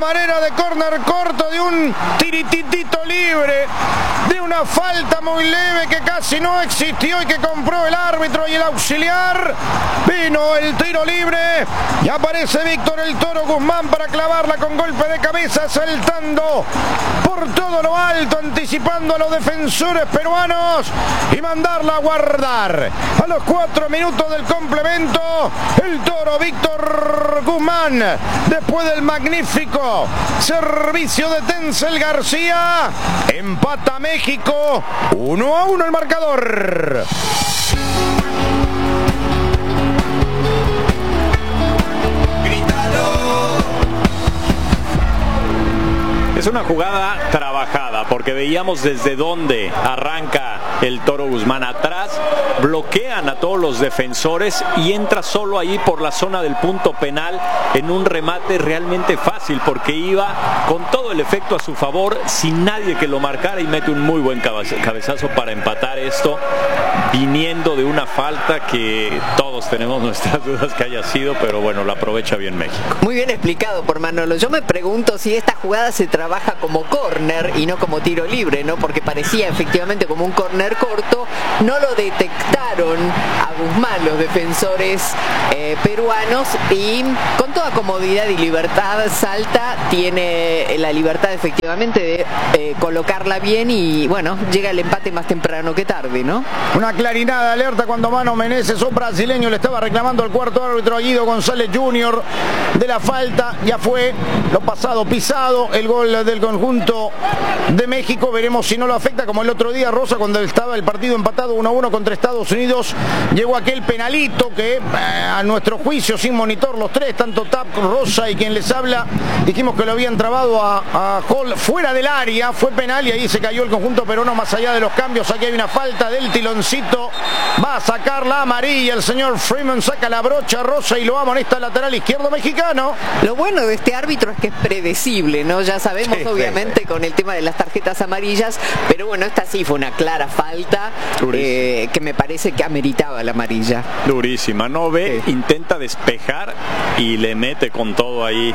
manera de córner corto, de un tirititito libre, de una falta muy leve que casi no existió y que compró el árbitro y el auxiliar. Vino el tiro libre y aparece Víctor el Toro Guzmán para clavarla con golpe de cabeza, saltando por todo lo alto, anticipando a los defensores peruanos y mandarla a guardar. A los 4 minutos del complemento, el Toro Víctor Guzmán, después del magnífico servicio de Tencel García, empata México, 1-1 el marcador. Es una jugada trabajada porque veíamos desde dónde arranca el Toro Guzmán atrás, bloquean a todos los defensores y entra solo ahí por la zona del punto penal en un remate realmente fácil porque iba con todo el efecto a su favor sin nadie que lo marcara y mete un muy buen cabezazo para empatar esto, viniendo de una falta que todos tenemos nuestras dudas que haya sido, pero bueno, la aprovecha bien México. Muy bien explicado por Manolo. Yo me pregunto si esta jugada se trabaja como córner y no como tiro libre, ¿no? Porque parecía efectivamente como un córner corto. No lo detectaron a Guzmán los defensores peruanos y con toda comodidad y libertad salta, tiene la libertad efectivamente de colocarla bien y bueno, llega el empate más temprano que tarde, ¿no? Una claridad de alerta cuando Mano Meneses, un brasileño, le estaba reclamando al cuarto árbitro a Guido González Jr. de la falta. Ya fue lo pasado pisado, el gol del conjunto de México. Veremos si no lo afecta como el otro día Rosa cuando estaba el partido empatado 1-1 contra Estados Unidos. Llegó aquel penalito que a nuestro juicio, sin monitor, los tres, tanto Tap, Rosa y quien les habla, dijimos que lo habían trabado a Hall fuera del área. Fue penal y ahí se cayó el conjunto peruano más allá de los cambios. Aquí hay una falta del tiloncito. Va a sacar la amarilla el señor Freeman, saca la brocha Rosa y lo amonesta al lateral izquierdo mexicano. Lo bueno de este árbitro es que es predecible, ¿no? Ya sabemos obviamente con el tema de las tarjetas amarillas, pero bueno, esta sí fue una clara falta que me parece que ameritaba la amarilla. Durísima, no ve, intenta despejar y le mete con todo ahí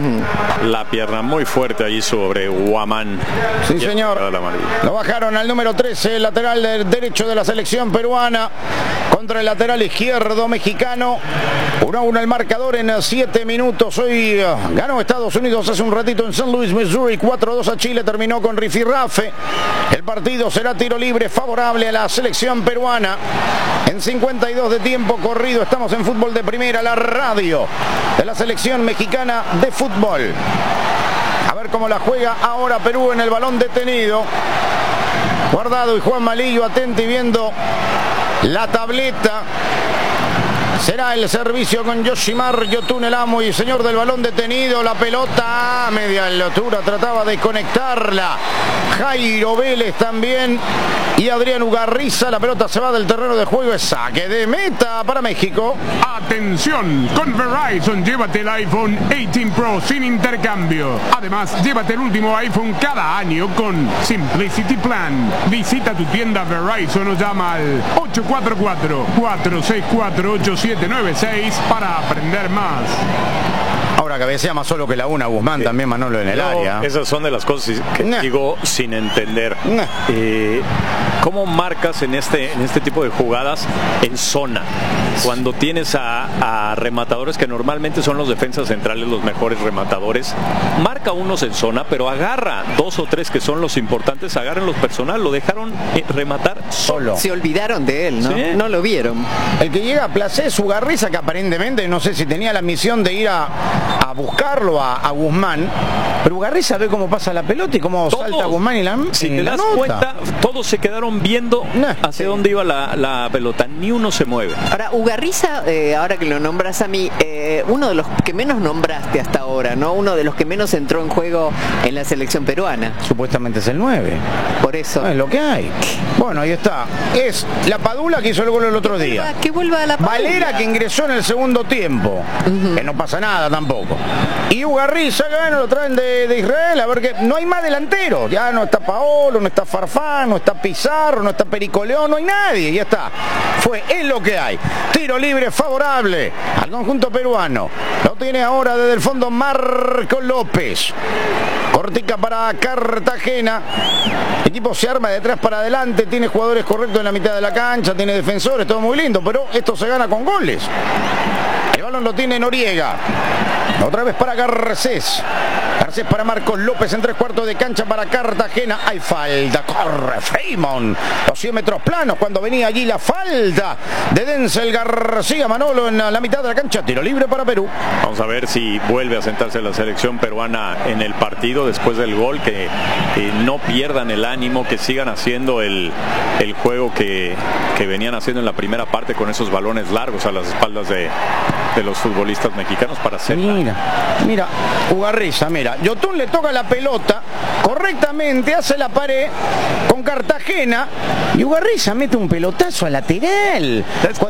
la pierna muy fuerte allí sobre Guamán. Sí, señor. Lo bajaron al número 13, el lateral derecho de la selección peruana contra el lateral izquierdo mexicano. 1-1 el marcador en 7 minutos. Hoy ganó Estados Unidos hace un ratito en St. Louis, Missouri, 4-2 a Chile, terminó con rifirrafe. El partido será tiro libre favorable a la selección peruana. En 52 de tiempo corrido estamos en Fútbol de Primera, la radio de la selección mexicana de fútbol. A ver cómo la juega ahora Perú en el balón detenido. Guardado y Juan Malillo atento y viendo la tableta. Será el servicio con Yoshimar Yotun, el amo y señor del balón detenido. La pelota a media altura, trataba de conectarla Jairo Vélez también y Adrián Ugarriza. La pelota se va del terreno de juego, es saque de meta para México. Atención, con Verizon llévate el iPhone 18 Pro sin intercambio. Además, llévate el último iPhone cada año con Simplicity Plan. Visita tu tienda Verizon o llama al 844-464-8796 para aprender más. Ahora cabecea más solo que la una Guzmán, también Manolo en el área. Esas son de las cosas que digo sin entender. ¿Cómo marcas en este tipo de jugadas en zona? Cuando tienes a rematadores que normalmente son los defensas centrales, los mejores rematadores, marca unos en zona, pero agarra 2 o 3 que son los importantes, agarran los personal, lo dejaron rematar solo. Se olvidaron de él, ¿no? ¿Sí? No lo vieron. El que llega a placer es Ugarriza, que aparentemente no sé si tenía la misión de ir a buscarlo a Guzmán, pero Ugarriza ve cómo pasa la pelota y cómo salta Guzmán y si te das cuenta, todos se quedaron viendo hacia dónde iba la pelota, ni uno se mueve. Ahora, Ugarriza, ahora que lo nombras a mí, uno de los que menos nombraste hasta ahora, ¿no? Uno de los que menos entró en juego en la selección peruana. Supuestamente es el 9. Por eso. Es lo que hay. Bueno, ahí está. Es la Padula que hizo el gol el otro día. Que vuelva a la Padula. Valera que ingresó en el segundo tiempo. Que no pasa nada tampoco. Y Ugarriza, bueno, lo traen de Israel, a ver que no hay más delantero. Ya no está Paolo, no está Farfán, no está Pizarro, no está Perico León, no hay nadie. Ya está. Es lo que hay. Tiro libre favorable al conjunto peruano. Lo tiene ahora desde el fondo Marco López. Cortica para Cartagena. El equipo se arma de atrás para adelante. Tiene jugadores correctos en la mitad de la cancha. Tiene defensores, todo muy lindo. Pero esto se gana con goles. El balón lo tiene Noriega. Otra vez para Garcés. Garcés para Marcos López en 3/4 de cancha para Cartagena. Hay falta. Corre Freeman. Los 100 metros planos cuando venía allí la falta de Denzel García. Manolo en la mitad de la cancha. Tiro libre para Perú. Vamos a ver si vuelve a sentarse la selección peruana en el partido después del gol. Que no pierdan el ánimo, que sigan haciendo el juego que venían haciendo en la primera parte con esos balones largos a las espaldas de los futbolistas mexicanos para hacer. Mira, Ugarriza, mira. Yotun le toca la pelota correctamente, hace la pared con Cartagena y Ugarriza mete un pelotazo a lateral.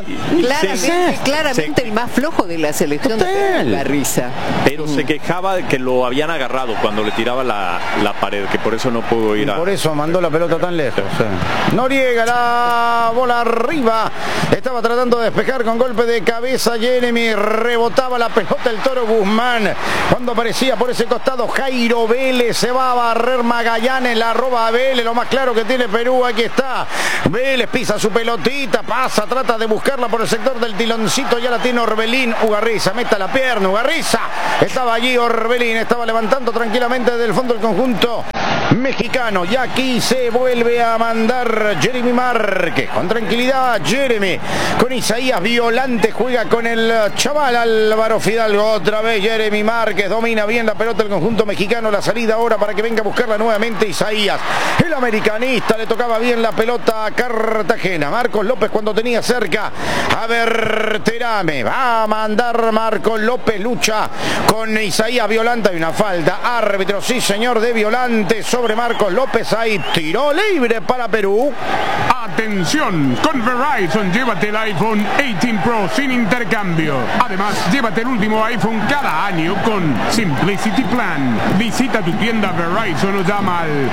Claramente el más flojo de la selección de Ugarriza. Pero se quejaba de que lo habían agarrado cuando le tiraba la pared, que por eso no pudo ir a... Por eso mandó la pelota tan lejos. Sí. Noriega, la bola arriba. Estaba tratando de despejar con golpe de cabeza Jeremy. Rebotaba la pelota el Toro Guzmán. Cuando aparecía por ese costado Jairo Vélez, se va a barrer Magallanes, la roba a Vélez, lo más claro que tiene Perú, aquí está. Vélez pisa su pelotita, pasa, trata de buscarla por el sector del tiloncito, ya la tiene Orbelín. Ugarriza, meta la pierna, Ugarriza. Estaba allí Orbelín, estaba levantando tranquilamente desde el fondo del conjunto mexicano. Y aquí se vuelve a mandar Jeremy Márquez. Con tranquilidad, Jeremy. Con Isaías Violante juega con el chaval Álvaro Fidalgo. Otra vez Jeremy Márquez. Domina bien la pelota el conjunto mexicano. La salida ahora para que venga a buscarla nuevamente Isaías. El americanista le tocaba bien la pelota a Cartagena. Marcos López cuando tenía cerca a Berterame. Va a mandar Marcos López. Lucha con Isaías Violante. Hay una falta. Árbitro, sí señor, de Violante sobre Marcos López. Hay tiro libre para Perú. Atención, con Verizon llévate el iPhone 18 Pro sin intercambio. Además, llévate el último iPhone cada año con Simplicity Plan. Visita tu tienda Verizon o llama al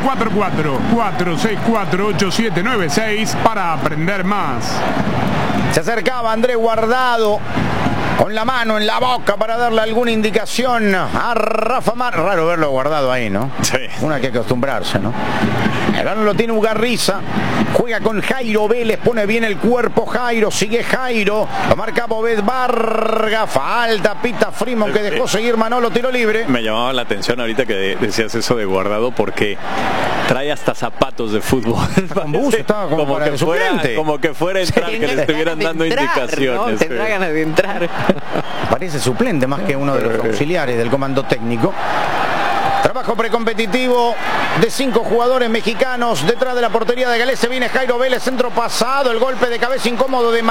844-464-8796 para aprender más. Se acercaba Andrés Guardado con la mano en la boca para darle alguna indicación a Rafa Mar. Raro verlo guardado ahí, ¿no? Sí. Una que acostumbrarse, ¿no? El balón lo tiene Ugarriza. Juega con Jairo Vélez. Pone bien el cuerpo Jairo. Sigue Jairo. Lo marca Bobet Vargas. Falta. Pita Freeman que dejó seguir Manolo. Tiro libre. Me llamaba la atención ahorita que decías eso de Guardado porque trae hasta zapatos de fútbol. Con bus estaba como para que fuera, como que fuera a entrar, que le estuvieran dando indicaciones. ¿No? Tendrá ganas de entrar. Parece suplente más que uno de los auxiliares del comando técnico. Trabajo precompetitivo de 5 jugadores mexicanos detrás de la portería de Galese. Viene Jairo Vélez, centro pasado, el golpe de cabeza incómodo de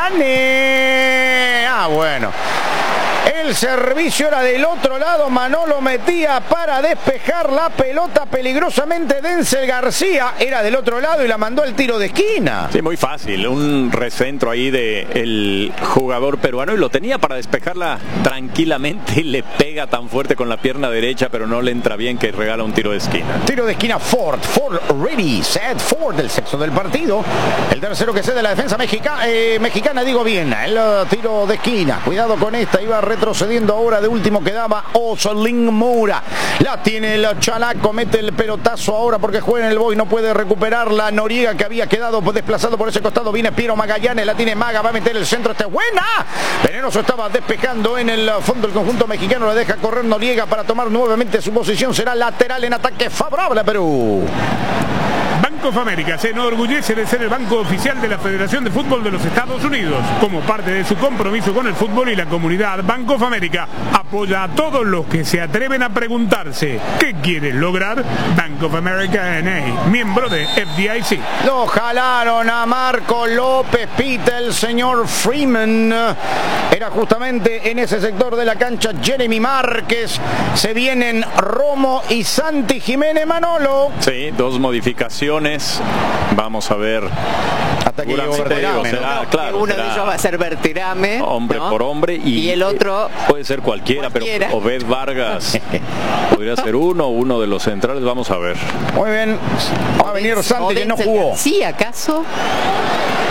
Magallanes. Bueno. El servicio era del otro lado. Manolo metía para despejar la pelota peligrosamente. Denzel García era del otro lado y la mandó al tiro de esquina. Sí, muy fácil. Un recentro ahí del jugador peruano y lo tenía para despejarla tranquilamente y le pega tan fuerte con la pierna derecha, pero no le entra bien que regala un tiro de esquina. Tiro de esquina Ford ready, set Ford, del sexto del partido. El tercero que cede la defensa mexicana, digo bien. El tiro de esquina. Cuidado con esta, iba retrocediendo ahora, de último quedaba Osolín Moura. La tiene el Chalaco, mete el pelotazo ahora porque juega en el Boy, no puede recuperarla. Noriega que había quedado desplazado por ese costado, viene Piero Magallanes, la tiene Maga, va a meter el centro, esta es buena. Venenoso estaba despejando en el fondo el conjunto mexicano, la deja correr Noriega para tomar nuevamente su posición, será lateral en ataque favorable a Perú. Bank of America se enorgullece de ser el banco oficial de la Federación de Fútbol de los Estados Unidos. Como parte de su compromiso con el fútbol y la comunidad, Bank of America apoya a todos los que se atreven a preguntarse ¿qué quieren lograr? Bank of America N.A., miembro de FDIC. Lo jalaron a Marco López, pita el señor Freeman. Era justamente en ese sector de la cancha Jeremy Márquez. Se vienen Romo y Santi Jiménez. Manolo. Sí, 2 modificaciones. Vamos a ver. Hasta que llegó Berterame, ¿no? Claro, uno de ellos va a ser Berterame, hombre, ¿no? Por hombre. Y el otro puede ser cualquiera. Pero Obed Vargas podría ser uno de los centrales. Vamos a ver. Muy bien. Va a venir Santi, que no jugó. ¿Sí, acaso?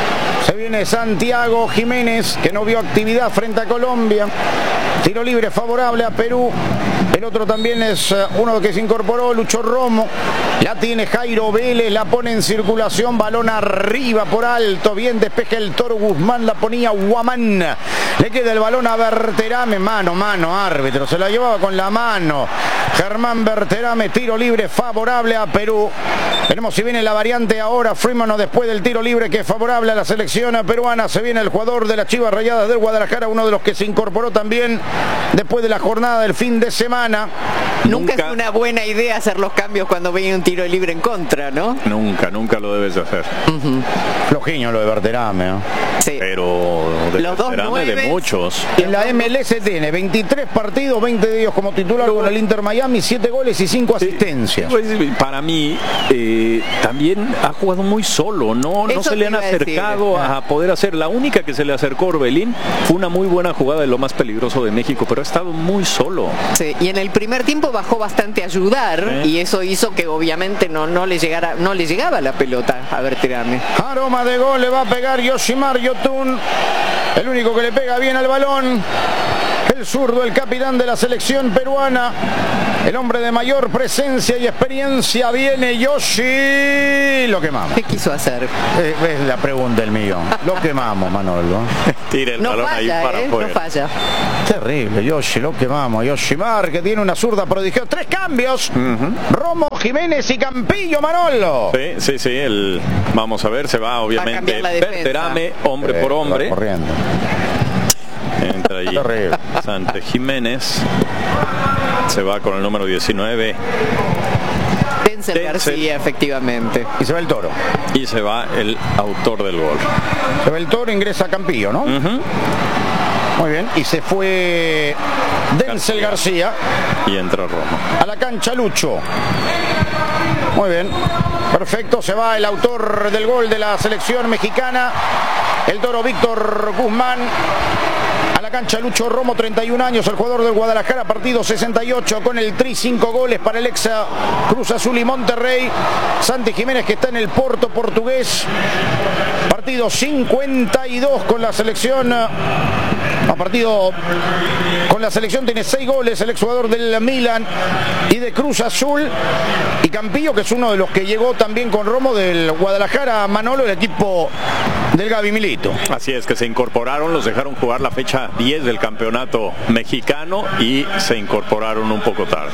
Se viene Santiago Jiménez, que no vio actividad frente a Colombia. Tiro libre favorable a Perú. El otro también es uno que se incorporó, Lucho Romo. La tiene Jairo Vélez, la pone en circulación, balón arriba por alto, bien despeja el Toro Guzmán, la ponía Guamán. Le queda el balón a Berterame, mano, árbitro, se la llevaba con la mano. Germán Berterame, tiro libre favorable a Perú. Veremos si viene la variante ahora, Freeman, o después del tiro libre que es favorable a la selección peruana. Se viene el jugador de las Chivas Rayadas del Guadalajara, uno de los que se incorporó también después de la jornada del fin de semana. Nunca es una buena idea hacer los cambios cuando viene un tiro libre en contra, ¿no? Nunca lo debes de hacer. Flojiño lo de Berterame, ¿no? Sí. Pero de los dos Berterame, de muchos. En la MLS tiene 23 partidos, 20 de ellos como titular con el Inter Miami, 7 goles y 5 asistencias. Pues, para mí, también ha jugado muy solo, no se le han acercado a poder hacer. La única que se le acercó a Orbelín fue una muy buena jugada de lo más peligroso de México, pero ha estado muy solo. Sí, y en el primer tiempo bajó bastante a ayudar, y eso hizo que obviamente no le llegaba la pelota a Berterame. Aroma de gol le va a pegar Yoshimar Yotun, el único que le pega bien al balón. El zurdo, el capitán de la selección peruana, el hombre de mayor presencia y experiencia, viene Yoshi. Lo quemamos. ¿Qué quiso hacer? Es la pregunta del millón. Lo quemamos, Manolo. Tira el balón ahí para afuera. No falla. Terrible, Yoshi, lo quemamos. Yoshimar, que tiene una zurda prodigiosa. 3 cambios. Romo, Jiménez y Campillo, Manolo. Sí. Vamos a ver, se va obviamente Berterame, hombre por hombre. Corriendo. Entra allí Santi Jiménez. Se va con el número 19. Denzel García, efectivamente. Y se va el Toro. Y se va el autor del gol. Se va el Toro, ingresa Campillo, ¿no? Muy bien. Y se fue Denzel García. Y entra Romo. A la cancha Lucho. Muy bien. Perfecto. Se va el autor del gol de la selección mexicana, el Toro Víctor Guzmán. A la cancha Lucho Romo, 31 años, el jugador del Guadalajara, partido 68 con el Tri, 5 goles para el ex Cruz Azul y Monterrey. Santi Jiménez, que está en el Porto portugués, partido 52 con la selección. Partido con la selección, tiene 6 goles el exjugador del Milan y de Cruz Azul. Y Campillo, que es uno de los que llegó también con Romo del Guadalajara, Manolo, el equipo del Gaby Milito. Así es, que se incorporaron, los dejaron jugar la fecha 10 del campeonato mexicano y se incorporaron un poco tarde.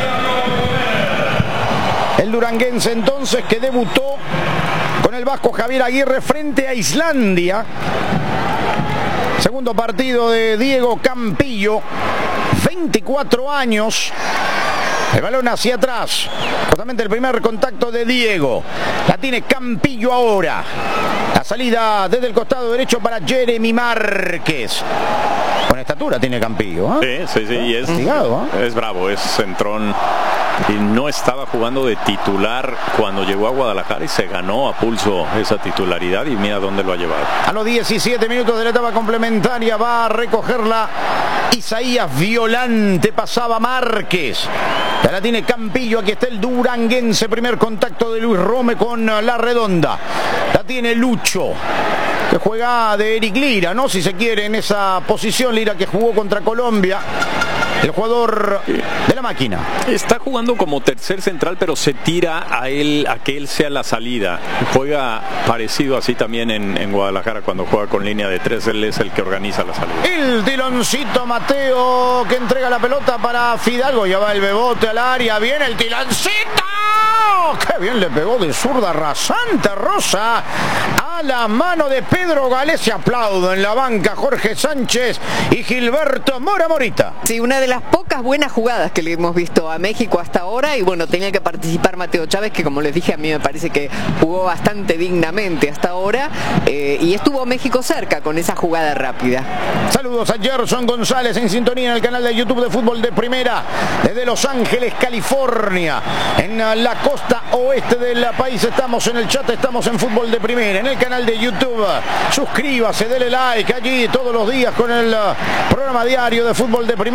El duranguense entonces, que debutó con el vasco Javier Aguirre frente a Islandia. Segundo partido de Diego Campillo, 24 años. El balón hacia atrás, justamente el primer contacto de Diego. La tiene Campillo ahora. La salida desde el costado derecho para Jeremy Márquez. Con estatura tiene Campillo, ¿eh? Sí, y es bravo, es centrón. Y no estaba jugando de titular cuando llegó a Guadalajara y se ganó a pulso esa titularidad, y mira dónde lo ha llevado. A los 17 minutos de la etapa complementaria va a recogerla Isaías Violante, pasaba Márquez. Ya la tiene Campillo, aquí está el duranguense, primer contacto de Luis Rome con la redonda. La tiene Lucho, que juega de Eric Lira, ¿no? Si se quiere, en esa posición, Lira que jugó contra Colombia. El jugador de la máquina. Está jugando como tercer central, pero se tira a que él sea la salida. Juega parecido así también en Guadalajara cuando juega con línea de 3. Él es el que organiza la salida. El tiloncito Mateo, que entrega la pelota para Fidalgo. Ya va el bebote al área. Viene el tiloncito. ¡Qué bien le pegó de zurda rasante, Rosa! A la mano de Pedro Galés. Se aplaude en la banca Jorge Sánchez y Gilberto Mora Morita. Sí, una de las pocas buenas jugadas que le hemos visto a México hasta ahora. Y bueno, tenía que participar Mateo Chávez, que como les dije, a mí me parece que jugó bastante dignamente hasta ahora. Y estuvo México cerca con esa jugada rápida. Saludos a Gerson González en sintonía en el canal de YouTube de Fútbol de Primera, desde Los Ángeles, California, en la costa oeste del país. Estamos en el chat, estamos en Fútbol de Primera, en el canal de YouTube. Suscríbase, dele like allí todos los días con el programa diario de Fútbol de Primera, la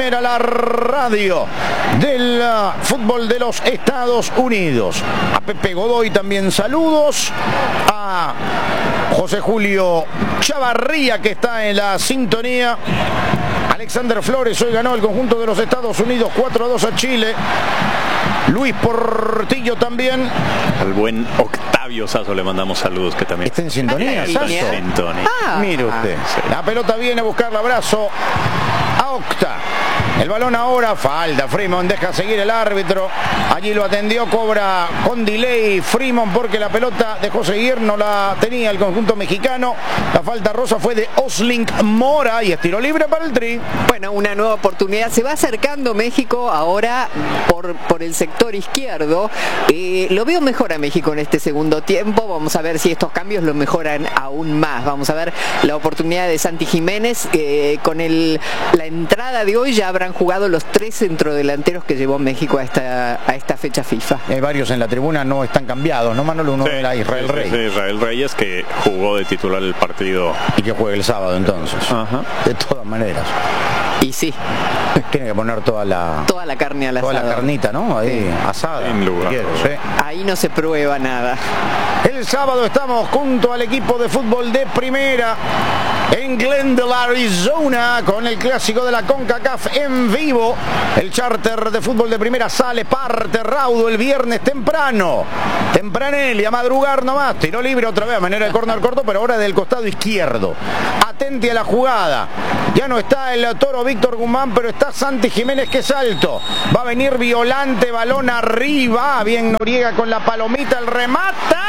radio del fútbol de los Estados Unidos. A Pepe Godoy también saludos. A José Julio Chavarría, que está en la sintonía. Alexander Flores, hoy ganó el conjunto de los Estados Unidos 4-2 a Chile. Luis Portillo también. Al buen Octavio Sazo le mandamos saludos, que también está en sintonía. Sazo. Mire usted. La pelota viene a buscar el abrazo a Octa. El balón ahora, falta. Freeman deja seguir el árbitro. Allí lo atendió, cobra con delay Freeman porque la pelota dejó seguir, no la tenía el conjunto mexicano. La falta rosa fue de Oslink Mora y es tiro libre para el Tri. Bueno, una nueva oportunidad. Se va acercando México ahora por el sector izquierdo. Lo veo mejor a México en este segundo tiempo. Vamos a ver si estos cambios lo mejoran aún más. Vamos a ver la oportunidad de Santi Jiménez. Con la entrada de hoy ya habrán jugado los 3 centrodelanteros que llevó México a esta fecha FIFA. Hay varios en la tribuna, no están cambiados, ¿no, Manolo? Uno era Israel Reyes. Sí, Israel Reyes, que jugó de titular el partido. Y que juegue el sábado entonces. Ajá. De todas maneras. Y sí. Tiene que poner toda la carne al asado. Toda la carnita, ¿no? Ahí, sí. Asada. En lugar. Sí. Ahí no se prueba nada. El sábado estamos junto al equipo de fútbol de primera en Glendale, Arizona, con el clásico de la CONCACAF en vivo. El charter de fútbol de primera sale, parte raudo el viernes temprano. Tempranelli, a madrugar nomás. Tiro libre otra vez a manera de córner corto, pero ahora del costado izquierdo. Atente a la jugada. Ya no está el toro Víctor Guzmán, pero está Santi Jiménez, que salto. Va a venir Violante, balón arriba. Bien Noriega con la palomita, el remate.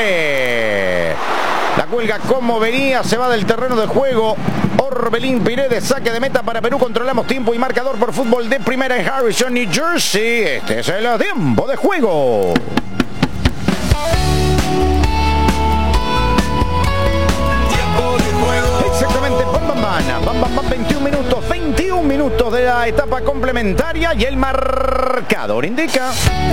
La cuelga como venía, se va del terreno de juego. Orbelín Piredes, saque de meta para Perú. Controlamos tiempo y marcador por fútbol de primera en Harrison, New Jersey. Este es el tiempo de juego. Exactamente, bam, 21 minutos de la etapa complementaria y el marcador indica.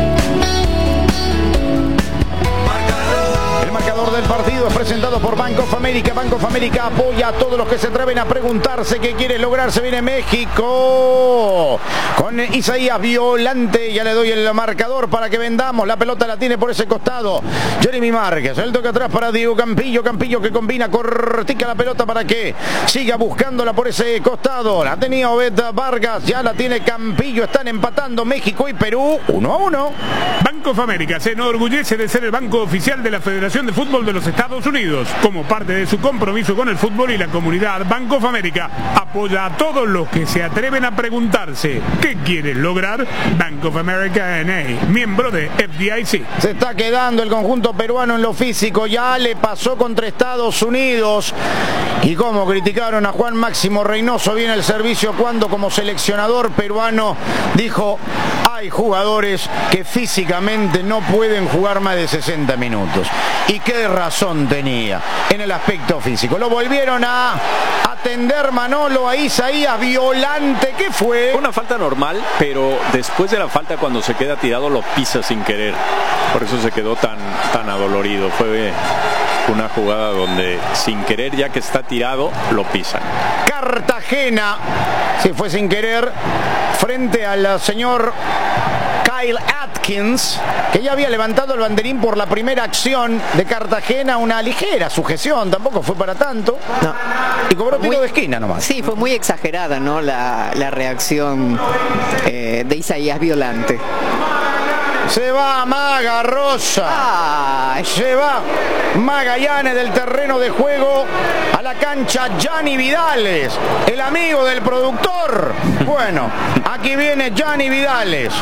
El marcador del partido es presentado por Bank of America. Bank of America apoya a todos los que se atreven a preguntarse qué quiere lograr. Se viene México con Isaías Violante. Ya le doy el marcador para que vendamos. La pelota la tiene por ese costado Jeremy Márquez. El toque atrás para Diego Campillo. Campillo que combina, cortica la pelota para que siga buscándola por ese costado. La tenía Obed Vargas. Ya la tiene Campillo. Están empatando México y Perú 1-1. Bank of America se enorgullece de ser el banco oficial de la Federación de Fútbol de los Estados Unidos. Como parte de su compromiso con el fútbol y la comunidad, Bank of America apoya a todos los que se atreven a preguntarse ¿qué quieres lograr? Bank of America N.A., miembro de FDIC. Se está quedando el conjunto peruano en lo físico. Ya le pasó contra Estados Unidos. Y como criticaron a Juan Máximo Reynoso bien el servicio cuando como seleccionador peruano dijo: hay jugadores que físicamente no pueden jugar más de 60 minutos. Y qué razón tenía en el aspecto físico. Lo volvieron a atender, Manolo, a Isaías Violante. ¿Qué fue? Una falta normal, pero después de la falta, cuando se queda tirado, lo pisa sin querer. Por eso se quedó tan adolorido. Fue una jugada donde sin querer, ya que está tirado, lo pisan. Cartagena, si fue sin querer, frente al señor Kyle Atkins, que ya había levantado el banderín por la primera acción de Cartagena, una ligera sujeción, tampoco fue para tanto, no. Y cobró tiro de esquina nomás. Sí, fue muy exagerada, ¿no? La reacción de Isaías Violante. Se va Maga Rosa. Se va Magallanes del terreno de juego a la cancha. Gianni Vidales, el amigo del productor. Bueno, aquí viene Gianni Vidales.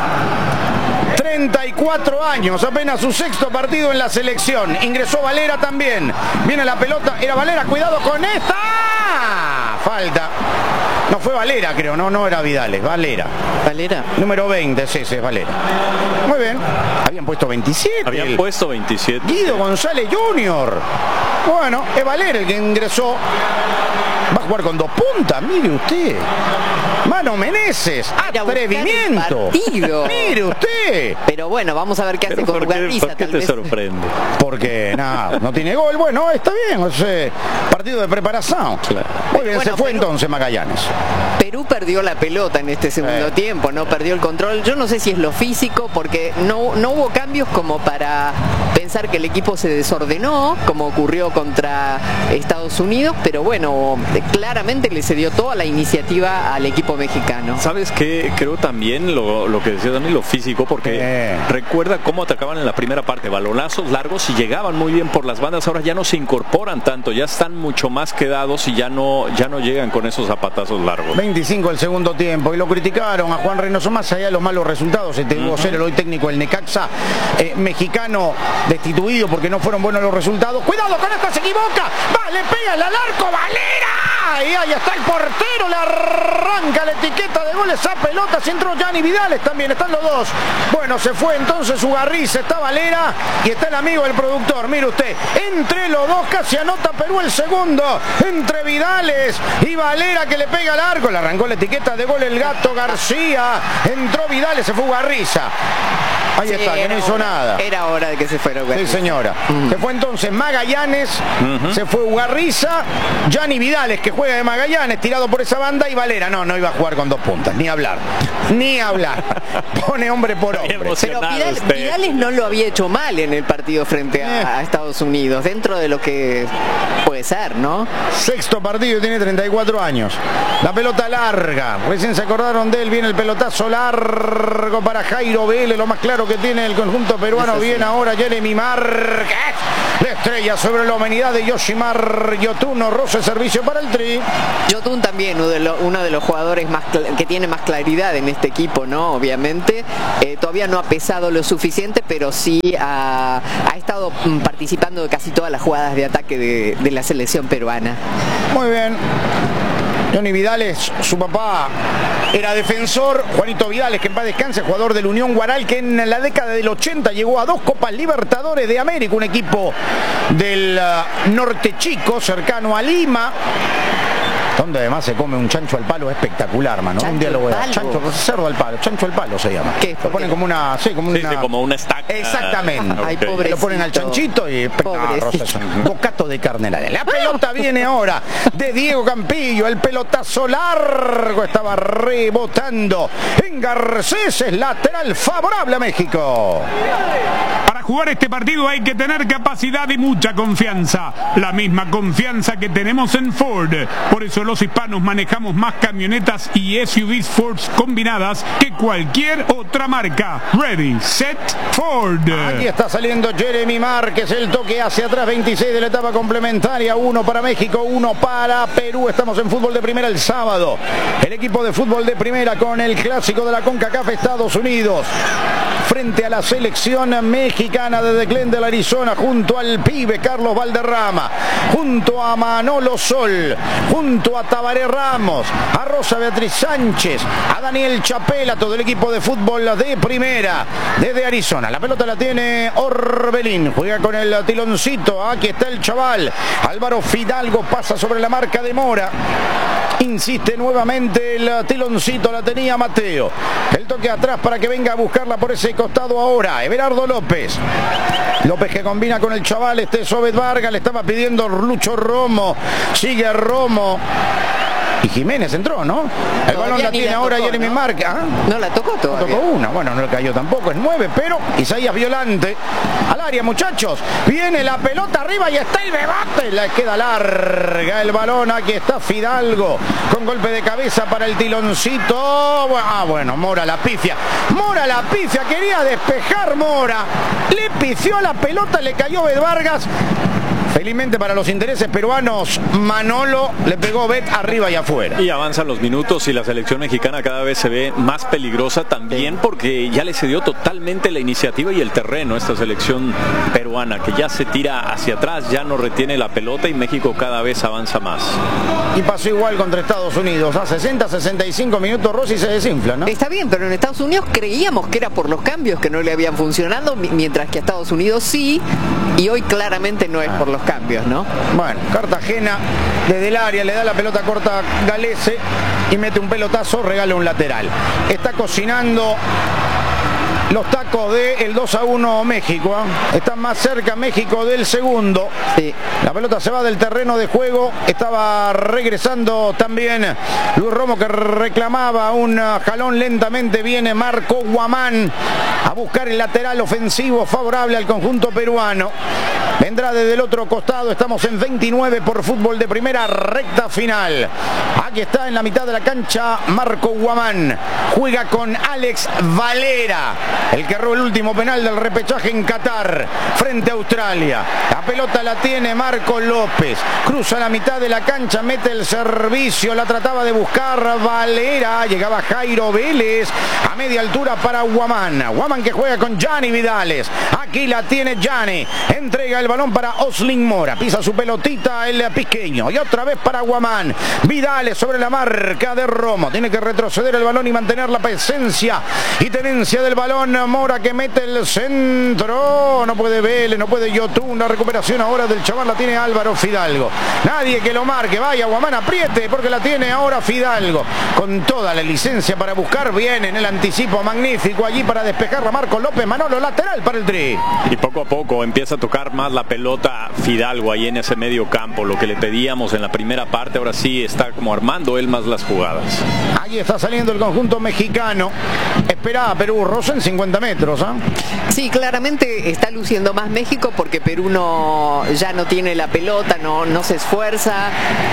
34 años, apenas su sexto partido en la selección. Ingresó Valera también. Viene la pelota, era Valera, cuidado con esta. Falta. No fue Valera, creo, no era Vidales, Valera. ¿Valera? Número 20, sí, es Valera. Muy bien. Habían puesto 27. Habían puesto 27. Guido González Jr. Bueno, es Valera el que ingresó. Va a jugar con 2 puntas, mire usted. Mano Meneses, atrevimiento. Mire usted. Pero bueno, vamos a ver qué hace con Ugarte. ¿Por qué te sorprende? Porque no tiene gol. Bueno, está bien, partido de preparación. Claro. Muy bien, bueno, se fue entonces Magallanes. Perú perdió la pelota en este segundo tiempo, no perdió el control. Yo no sé si es lo físico, porque no hubo cambios como para pensar que el equipo se desordenó, como ocurrió contra Estados Unidos, pero bueno, claramente le cedió toda la iniciativa al equipo mexicano. ¿Sabes qué? Creo también lo que decía Dani, lo físico, porque recuerda cómo atacaban en la primera parte, balonazos largos y llegaban muy bien por las bandas. Ahora ya no se incorporan tanto, ya están mucho más quedados y ya no llegan con esos zapatazos largos. 25 el segundo tiempo, y lo criticaron a Juan Reynoso, más allá de los malos resultados. Tuvo que ser el hoy técnico del Necaxa, mexicano, destituido porque no fueron buenos los resultados. Cuidado con esta, se equivoca, va, le pega al arco, Valera, y ahí está el portero, le arranca la etiqueta de goles a pelota. Se entró Gianni Vidales también, están los dos. Bueno, se fue entonces Ugarriza, está Valera y está el amigo del productor. Mire usted, entre los dos casi anota Perú el segundo, entre Vidales y Valera, que le pega al arco, le arrancó la etiqueta de gol el Gato García. Entró Vidales, se fue Ugarriza. Ahí está, que no hizo nada. Era hora de que se fuera Ugarriza. Sí, señora. Se fue entonces Magallanes, se fue Ugarriza, Gianni Vidales, que juega de Magallanes, tirado por esa banda, y Valera. No iba a jugar con 2 puntas, ni hablar. Ni hablar. Pone hombre por hombre. Pero Vidales no lo había hecho mal en el partido frente a Estados Unidos, dentro de lo que puede ser, ¿no? Sexto partido, tiene 34 años. La pelota larga. Recién se acordaron de él. Viene el pelotazo largo para Jairo Vélez, lo más claro que tiene el conjunto peruano. Viene ahora Jeremy Márquez. La estrella sobre la humanidad de Yoshimar Yotun. Roce servicio para el Tri. Yotun también, uno de los jugadores que tiene más claridad en este equipo, ¿no? Obviamente. Todavía no ha pesado lo suficiente, pero sí ha estado participando de casi todas las jugadas de ataque de la selección peruana. Muy bien. Johnny Vidales, su papá era defensor. Juanito Vidales, que en paz descanse, jugador del Unión Guaral, que en la década del 80 llegó a 2 Copas Libertadores de América, un equipo del norte chico, cercano a Lima, donde además se come un chancho al palo espectacular, mano. Un diálogo de chancho, cerdo al palo, chancho al palo se llama. ¿Qué? Lo ponen como una, como una estaca. Exactamente. Ay, lo ponen al chanchito y un bocato de carne. La pelota viene ahora de Diego Campillo, el pelotazo largo estaba rebotando en Garcés, es lateral favorable a México. Para jugar este partido hay que tener capacidad y mucha confianza, la misma confianza que tenemos en Ford. Por eso los hispanos manejamos más camionetas y SUVs Ford combinadas que cualquier otra marca. Ready, set, Ford. Aquí está saliendo Jeremy Márquez, el toque hacia atrás, 26 de la etapa complementaria, 1 para México, 1 para Perú. Estamos en fútbol de primera el sábado. El equipo de fútbol de primera con el clásico de la CONCACAF Estados Unidos frente a la selección mexicana desde Glendale, Arizona, junto al pibe Carlos Valderrama, junto a Manolo Sol, junto a Tabaré Ramos, a Rosa Beatriz Sánchez, a Daniel Chapela, todo el equipo de fútbol de primera desde Arizona. La pelota la tiene Orbelín, juega con el tiloncito, aquí está el chaval, Álvaro Fidalgo pasa sobre la marca de Mora. Insiste nuevamente el tiloncito, la tenía Mateo. El toque atrás para que venga a buscarla por ese costado ahora. Everardo López. López que combina con el chaval, Sobet Vargas, le estaba pidiendo Lucho Romo. Sigue Romo. Y Jiménez entró, ¿no? El balón la tiene ahora Jeremy Márquez. ¿Ah? No la tocó todavía. No tocó una. Bueno, no le cayó tampoco. Es 9, pero Isaías Violante. Al área, muchachos. Viene la pelota arriba y está el debate. Le queda larga el balón. Aquí está Fidalgo. Con golpe de cabeza para el tiloncito. Bueno, Mora la pifia. Mora la pifia. Quería despejar Mora. Le pifió la pelota. Le cayó Bet Vargas. Felizmente para los intereses peruanos, Manolo le pegó Bet arriba y afuera. Y avanzan los minutos y la selección mexicana cada vez se ve más peligrosa también porque ya le cedió totalmente la iniciativa y el terreno a esta selección peruana, que ya se tira hacia atrás, ya no retiene la pelota y México cada vez avanza más. Y pasó igual contra Estados Unidos. A 60-65 minutos Rossi se desinfla, ¿no? Está bien, pero en Estados Unidos creíamos que era por los cambios que no le habían funcionado, mientras que a Estados Unidos sí, y hoy claramente no es por los cambios, ¿no? Bueno, Cartagena desde el área le da la pelota corta a Galese y mete un pelotazo, regala un lateral. Está cocinando los tacos del 2-1 México. Está más cerca México del segundo. Sí. La pelota se va del terreno de juego. Estaba regresando también Luis Romo, que reclamaba un jalón. Lentamente viene Marco Guamán a buscar el lateral ofensivo favorable al conjunto peruano. Vendrá desde el otro costado. Estamos en 29 por Fútbol de Primera, recta final. Aquí está en la mitad de la cancha Marco Guamán. Juega con Alex Valera, el que robó el último penal del repechaje en Qatar frente a Australia. La pelota la tiene Marco López. Cruza la mitad de la cancha, mete el servicio. La trataba de buscar Valera. Llegaba Jairo Vélez a media altura para Guamán. Guamán que juega con Gianni Vidales. Aquí la tiene Gianni. Entrega el balón para Oslin Mora. Pisa su pelotita el pisqueño. Y otra vez para Guamán. Vidales sobre la marca de Romo. Tiene que retroceder el balón y mantener la presencia y tenencia del balón. Mora que mete el centro. No puede Vélez, no puede Yotun. La recuperación ahora del chaval la tiene Álvaro Fidalgo. Nadie que lo marque. Vaya Guamán, apriete porque la tiene ahora Fidalgo. Con toda la licencia para buscar bien en el anticipo magnífico allí para despejar a Marco López. Manolo, lateral para el Tri. Y poco a poco empieza a tocar más la pelota Fidalgo ahí en ese medio campo. Lo que le pedíamos en la primera parte, ahora sí está como armando él más las jugadas. Ahí está saliendo el conjunto mexicano. Esperaba Perú Rosa en 50 metros. Sí, claramente está luciendo más México porque Perú ya no tiene la pelota, no se esfuerza,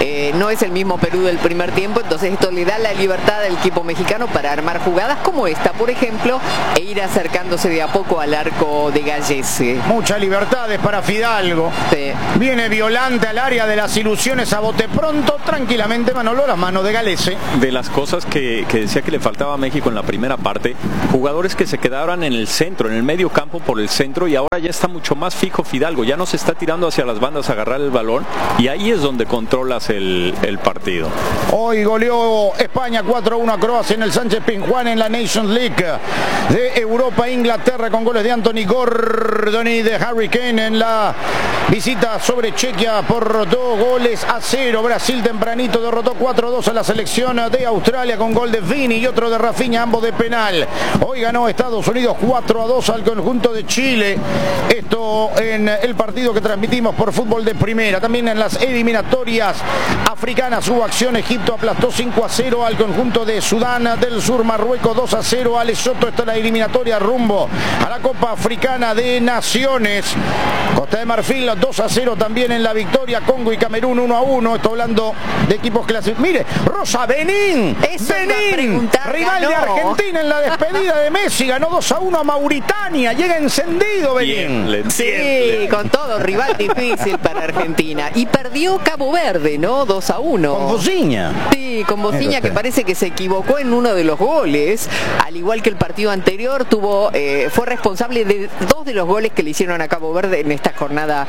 no es el mismo Perú del primer tiempo, entonces esto le da la libertad al equipo mexicano para armar jugadas como esta, por ejemplo, e ir acercándose de a poco al arco de Gallese. Muchas libertades para Fidalgo. Sí. Viene Violante al área de las ilusiones a bote pronto, tranquilamente Manolo, las manos de Gallese. De las cosas que decía que le faltaba a México en la primera parte, jugadores que se quedaron en el centro, en el medio campo por el centro, y ahora ya está mucho más fijo Fidalgo, ya no se está tirando hacia las bandas a agarrar el balón, y ahí es donde controlas el partido. Hoy goleó España 4-1 a Croacia en el Sánchez Pizjuán en la Nations League de Europa, Inglaterra, con goles de Anthony Gordon y de Harry Kane en la visita sobre Chequia por 2-0. Brasil tempranito derrotó 4-2 a la selección de Australia con gol de Vini y otro de Rafinha, ambos de penal. Hoy ganó Estados Unidos 4-2 al conjunto de Chile. Esto en el partido que transmitimos por Fútbol de Primera. También en las eliminatorias africanas hubo acción. Egipto aplastó 5-0 al conjunto de Sudán del Sur. Marruecos 2-0 a Lesoto. Está la eliminatoria rumbo a la Copa Africana de Naciones. Costa de Marfil 2-0 también en la victoria. Congo y Camerún 1-1. Estoy hablando de equipos clasificados. Mire, Rosa, Benín, rival de Argentina en la despedida de Messi, ganó 2-1 a Mauritania. Llega encendido Benín. Sí, con todo, rival difícil para Argentina. Y perdió Cabo Verde, ¿no? 2-1. Con Bociña. Sí, con Bociña, que parece que se equivocó en uno de los goles. Al igual que el partido anterior, fue responsable de 2 de los goles que le hicieron a Cabo Verde en esta jornada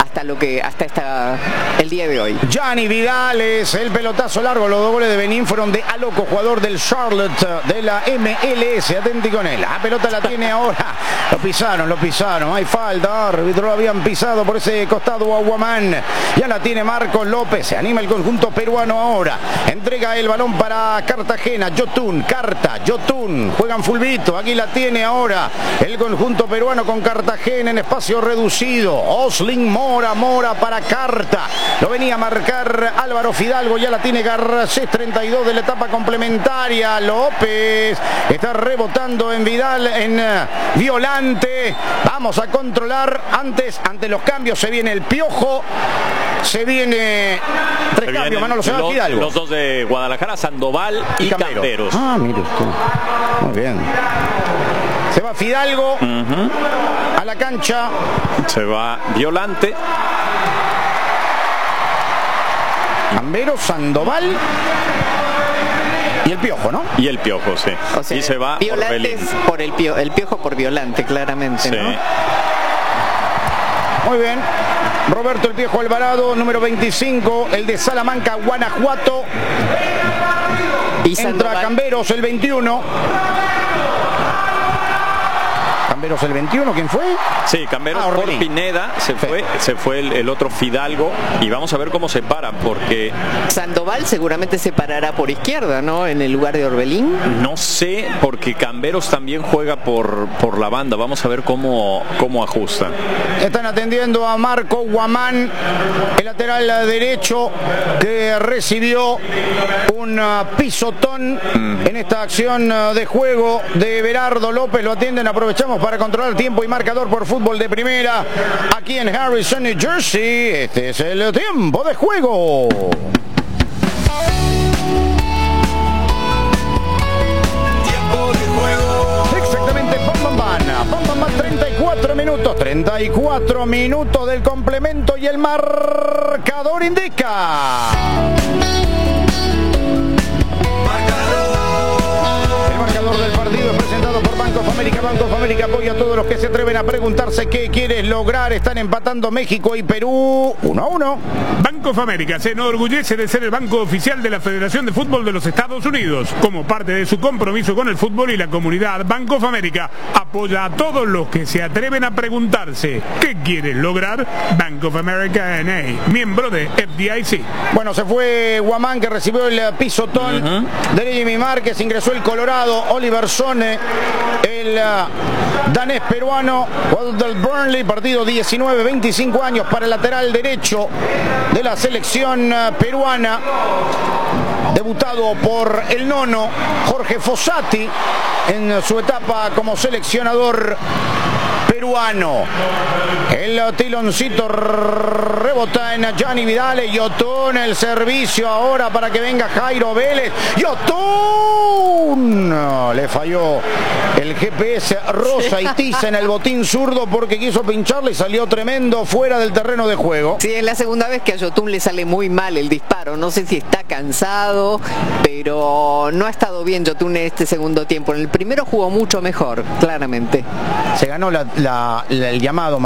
el día de hoy. Gianni Vidales, el pelotazo largo. Los 2 goles de Benín fueron de Aloco, jugador del Charlotte de la MLS. Atenti con él. La pelota la tiene ahora. Lo pisaron. Hay falta. Árbitro, lo habían pisado por ese costado a Guamán. Ya la tiene Marcos López. Se anima el conjunto peruano ahora. Entrega el balón para Cartagena. Yotun. Juegan fulbito. Aquí la tiene ahora el conjunto peruano con Cartagena en espacio reducido. Oslin Mora para Carta. Lo venía a marcar Álvaro Fidalgo. Ya la tiene Garcés, 32 de la etapa complementaria. López está rebotando en Violante. Vamos a controlar. Ante los cambios se viene el Piojo. Se viene tres cambios, Manolo, se va Fidalgo. Los 2 de Guadalajara, Sandoval y Camberos. Mire usted. Muy bien. Se va Fidalgo a la cancha. Se va Violante. Camberos, Sandoval y el Piojo, ¿no? Y el Piojo, sí. O sea, y se va Violante por el Piojo por Violante, claramente, sí. ¿no? Muy bien. Roberto el Piojo Alvarado, número 25, el de Salamanca, Guanajuato. Y entra Camberos, el 21. Camberos el 21, ¿quién fue? Sí, Camberos por Orbelín. Pineda se fue el otro Fidalgo, y vamos a ver cómo se paran, porque Sandoval seguramente se parará por izquierda, ¿no? En el lugar de Orbelín. no sé, porque Camberos también juega por la banda. Vamos a ver cómo ajusta. Están atendiendo a Marco Guamán, el lateral derecho, que recibió un pisotón en esta acción de juego de Berardo López. Lo atienden, aprovechamos para controlar tiempo y marcador por Fútbol de Primera aquí en Harrison, New Jersey. Este es el tiempo de juego. Exactamente, Bam, 34 minutos del complemento y el marcador indica. El marcador del partido es presentado por Bank of America. Bank of America apoya a todos los que se atreven a preguntarse qué quieres lograr. Están empatando México y Perú 1-1. Bank of America se enorgullece de ser el banco oficial de la Federación de Fútbol de los Estados Unidos. Como parte de su compromiso con el fútbol y la comunidad, Bank of America apoya a todos los que se atreven a preguntarse ¿qué quieres lograr? Bank of America N.A., miembro de FDIC. Bueno, se fue Guamán, que recibió el pisotón de Jimmy Márquez. Ingresó el colorado Oliver Sone, el danés peruano, del Burnley. Partido 19, 25 años para el lateral derecho de la selección peruana, debutado por el nono Jorge Fossati en su etapa como seleccionador peruano. El tiloncito rebota en Gianni Vidal. Yotun, el servicio ahora para que venga Jairo Vélez. Yotun, le falló el GPS rosa y tiza en el botín zurdo porque quiso pincharle y salió tremendo fuera del terreno de juego. Sí, es la segunda vez que a Yotun le sale muy mal el disparo. No sé si está cansado, pero no ha estado bien Yotun en este segundo tiempo. En el primero jugó mucho mejor, claramente. Se ganó el llamado